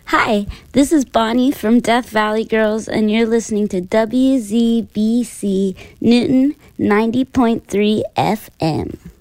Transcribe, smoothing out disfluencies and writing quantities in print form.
Hi, this is Bonnie from Death Valley Girls, and you're listening to WZBC Newton 90.3 FM.